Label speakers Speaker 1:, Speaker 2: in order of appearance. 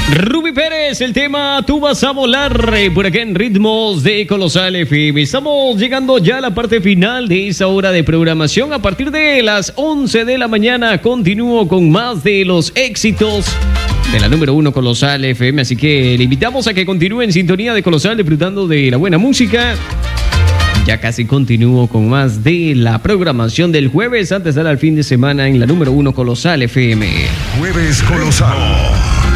Speaker 1: Rubí Pérez, el tema Tú vas a volar, por acá en Ritmos de Colosal FM. Estamos llegando ya a la parte final de esa hora de programación. A partir de las 11 de la mañana continúo con más de los éxitos de la número 1 Colosal FM. Así que le invitamos a que continúe en sintonía de Colosal, disfrutando de la buena música. Ya casi continúo con más de la programación del jueves antes de dar al fin de semana en la número 1 Colosal FM.
Speaker 2: Jueves Colosal.